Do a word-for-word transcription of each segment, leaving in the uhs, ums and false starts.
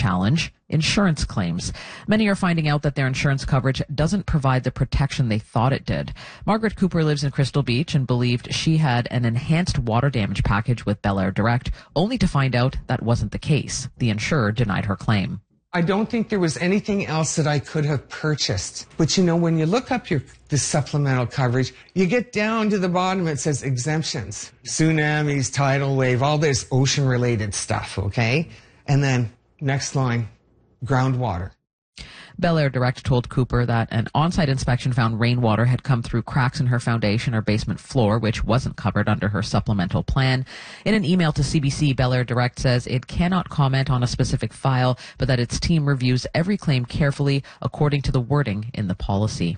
challenge: insurance claims. Many are finding out that their insurance coverage doesn't provide the protection they thought it did. Margaret Cooper lives in Crystal Beach and believed she had an enhanced water damage package with Bel Air Direct, only to find out that wasn't the case. The insurer denied her claim. I don't think there was anything else that I could have purchased. But you know, when you look up your the supplemental coverage, you get down to the bottom, it says exemptions. Tsunamis, tidal wave, all this ocean-related stuff, okay? And then, next line, groundwater. Bel Air Direct told Cooper that an on-site inspection found rainwater had come through cracks in her foundation or basement floor, which wasn't covered under her supplemental plan. In an email to C B C, Bel Air Direct says it cannot comment on a specific file, but that its team reviews every claim carefully according to the wording in the policy.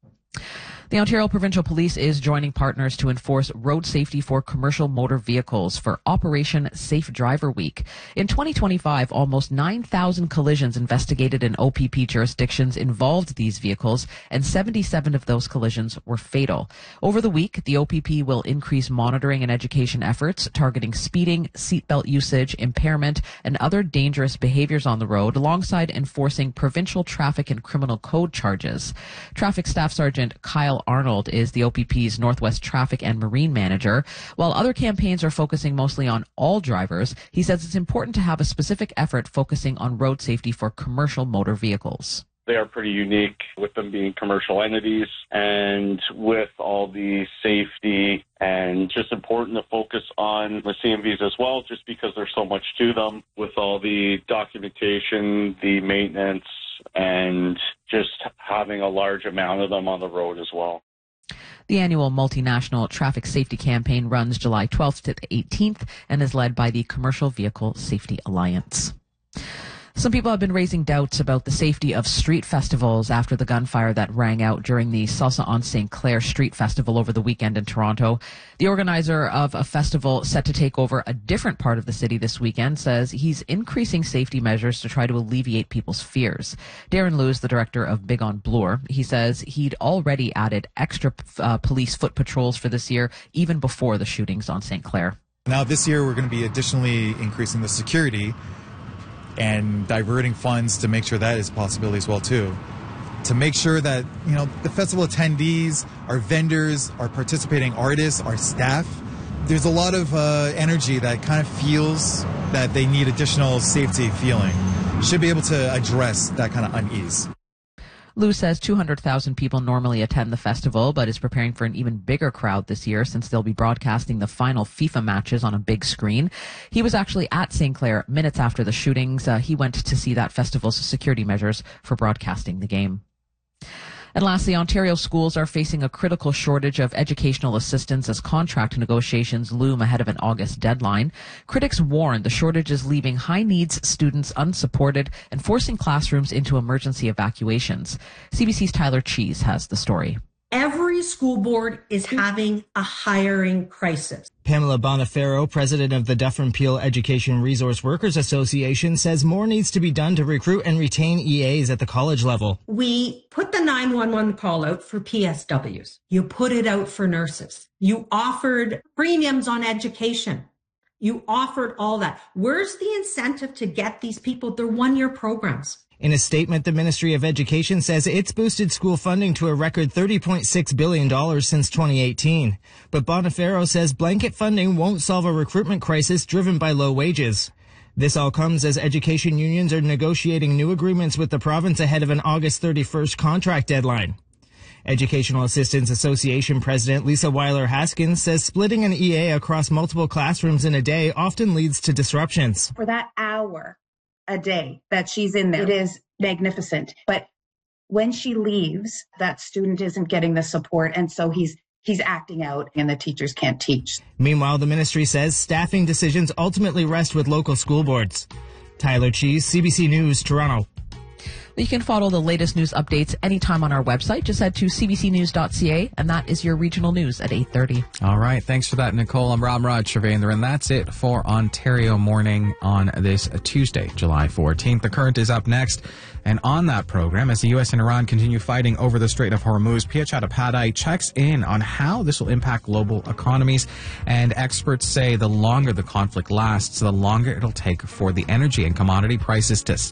The Ontario Provincial Police is joining partners to enforce road safety for commercial motor vehicles for Operation Safe Driver Week. In twenty twenty-five, almost nine thousand collisions investigated in O P P jurisdictions involved these vehicles, and seventy-seven of those collisions were fatal. Over the week, the O P P will increase monitoring and education efforts targeting speeding, seatbelt usage, impairment, and other dangerous behaviors on the road, alongside enforcing provincial traffic and criminal code charges. Traffic Staff Sergeant Kyle Arnold is the O P P's Northwest Traffic and Marine Manager. While other campaigns are focusing mostly on all drivers, he says it's important to have a specific effort focusing on road safety for commercial motor vehicles. They are pretty unique with them being commercial entities, and with all the safety, and just important to focus on the C M Vs as well, just because there's so much to them with all the documentation, the maintenance, and just having a large amount of them on the road as well. The annual multinational traffic safety campaign runs July twelfth to the eighteenth and is led by the Commercial Vehicle Safety Alliance. Some people have been raising doubts about the safety of street festivals after the gunfire that rang out during the Salsa on Saint Clair Street Festival over the weekend in Toronto. The organizer of a festival set to take over a different part of the city this weekend says he's increasing safety measures to try to alleviate people's fears. Darren Lewis, the director of Big on Bloor, he says he'd already added extra uh, police foot patrols for this year, even before the shootings on Saint Clair. Now this year we're going to be additionally increasing the security and diverting funds to make sure that is a possibility as well too. To make sure that, you know, the festival attendees, our vendors, our participating artists, our staff, there's a lot of uh, energy that kind of feels that they need additional safety feeling. Should be able to address that kind of unease. Lou says two hundred thousand people normally attend the festival, but is preparing for an even bigger crowd this year since they'll be broadcasting the final FIFA matches on a big screen. He was actually at Saint Clair minutes after the shootings. Uh, he went to see that festival's security measures for broadcasting the game. And lastly, Ontario schools are facing a critical shortage of educational assistants as contract negotiations loom ahead of an August deadline. Critics warn the shortage is leaving high-needs students unsupported and forcing classrooms into emergency evacuations. C B C's Tyler Cheese has the story. Every school board is having a hiring crisis. Pamela Bonifero, president of the Dufferin-Peel Education Resource Workers Association, says more needs to be done to recruit and retain E As at the college level. We put the nine one one call out for P S Ws. You put it out for nurses. You offered premiums on education. You offered all that. Where's the incentive to get these people? They're one-year programs. In a statement, the Ministry of Education says it's boosted school funding to a record thirty point six billion dollars since twenty eighteen. But Bonifero says blanket funding won't solve a recruitment crisis driven by low wages. This all comes as education unions are negotiating new agreements with the province ahead of an August thirty-first contract deadline. Educational Assistants Association President Lisa Weiler-Haskins says splitting an E A across multiple classrooms in a day often leads to disruptions. For that hour a day that she's in there, it is magnificent. But when she leaves, that student isn't getting the support, and so he's he's acting out and the teachers can't teach. Meanwhile, the ministry says staffing decisions ultimately rest with local school boards. Tyler Cheese, C B C News, Toronto. You can follow the latest news updates anytime on our website. Just head to c b c news dot c a, and that is your regional news at eight thirty. All right. Thanks for that, Nicole. I'm Ram Raj Shavendra, and that's it for Ontario Morning on this Tuesday, July fourteenth. The Current is up next. And on that program, as the U S and Iran continue fighting over the Strait of Hormuz, Pia Chattopadhyay checks in on how this will impact global economies. And experts say the longer the conflict lasts, the longer it'll take for the energy and commodity prices to